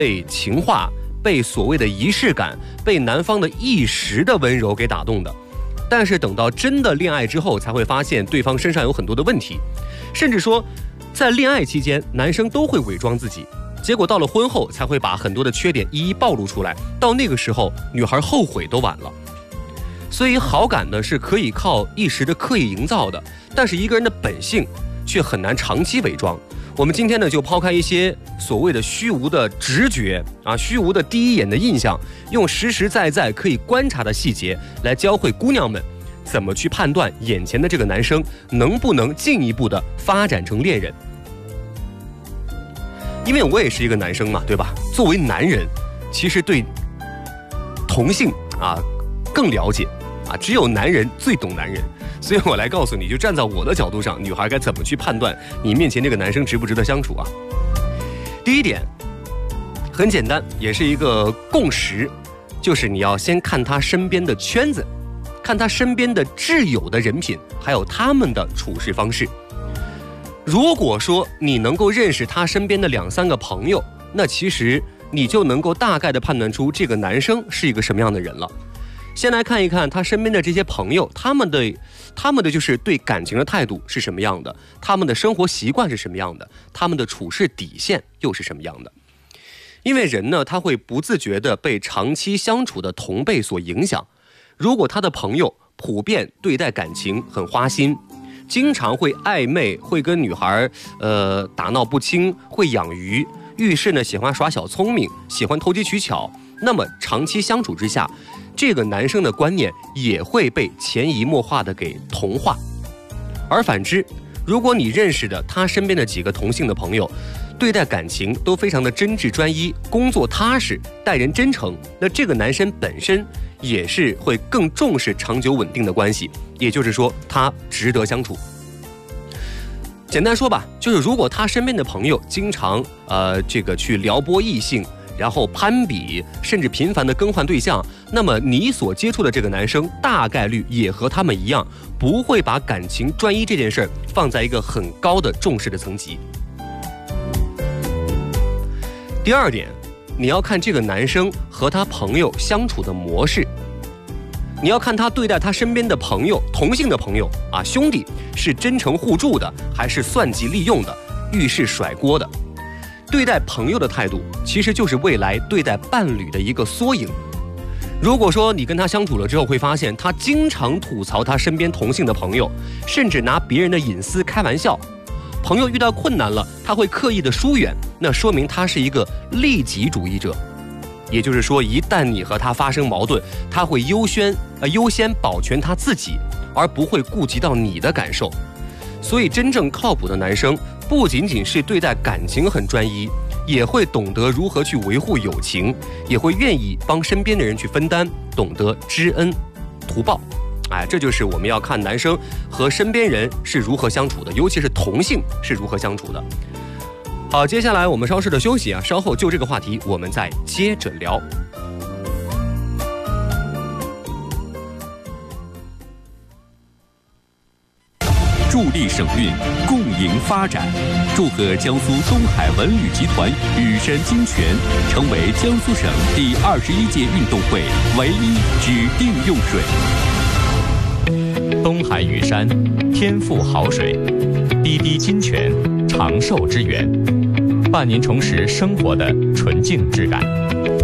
被情话、被所谓的仪式感、被男方的一时的温柔给打动的。但是等到真的恋爱之后，才会发现对方身上有很多的问题，甚至说，在恋爱期间，男生都会伪装自己，结果到了婚后才会把很多的缺点一一暴露出来。到那个时候，女孩后悔都晚了。所以好感呢是可以靠一时的刻意营造的，但是一个人的本性却很难长期伪装。我们今天呢就抛开一些所谓的虚无的直觉啊，虚无的第一眼的印象，用实实在在可以观察的细节来教会姑娘们怎么去判断眼前的这个男生能不能进一步的发展成恋人。因为我也是一个男生嘛，对吧？作为男人，其实对同性啊更了解啊，只有男人最懂男人。所以我来告诉你，就站在我的角度上，女孩该怎么去判断你面前这个男生值不值得相处啊？第一点很简单，也是一个共识，就是你要先看他身边的圈子，看他身边的挚友的人品，还有他们的处事方式。如果说你能够认识他身边的2、3个朋友，那其实你就能够大概的判断出这个男生是一个什么样的人了。先来看一看他身边的这些朋友，他们的就是对感情的态度是什么样的，他们的生活习惯是什么样的，他们的处事底线又是什么样的。因为人呢，他会不自觉地被长期相处的同辈所影响。如果他的朋友普遍对待感情很花心，经常会暧昧，会跟女孩打闹不清，会养鱼，遇事呢喜欢耍小聪明，喜欢投机取巧，那么长期相处之下，这个男生的观念也会被潜移默化的给同化。而反之，如果你认识的他身边的几个同性的朋友，对待感情都非常的真挚专一，工作踏实，待人真诚，那这个男生本身也是会更重视长久稳定的关系，也就是说他值得相处。简单说吧，就是如果他身边的朋友经常去撩拨异性，然后攀比，甚至频繁的更换对象，那么你所接触的这个男生大概率也和他们一样，不会把感情专一这件事儿放在一个很高的重视的层级。第二点，你要看这个男生和他朋友相处的模式，你要看他对待他身边的朋友，同性的朋友啊，兄弟是真诚互助的，还是算计利用的，遇事甩锅的。对待朋友的态度，其实就是未来对待伴侣的一个缩影。如果说你跟他相处了之后，会发现他经常吐槽他身边同性的朋友，甚至拿别人的隐私开玩笑，朋友遇到困难了，他会刻意的疏远，那说明他是一个利己主义者。也就是说，一旦你和他发生矛盾，他会优先保全他自己，而不会顾及到你的感受。所以真正靠谱的男生不仅仅是对待感情很专一，也会懂得如何去维护友情，也会愿意帮身边的人去分担，懂得知恩图报。这就是我们要看男生和身边人是如何相处的，尤其是同性是如何相处的。好，接下来我们稍事的休息稍后就这个话题我们再接着聊。 助力省运，共赢发展。祝贺江苏东海文旅集团雨山金泉成为江苏省第21届运动会唯一指定用水。东海雨山，天赋好水；滴滴金泉，长寿之源，伴您重拾生活的纯净质感。